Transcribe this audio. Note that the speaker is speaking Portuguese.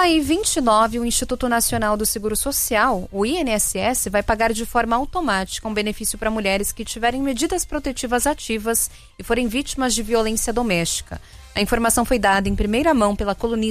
1h29, o Instituto Nacional do Seguro Social, o INSS, vai pagar de forma automática um benefício para mulheres que tiverem medidas protetivas ativas e forem vítimas de violência doméstica. A informação foi dada em primeira mão pela colunista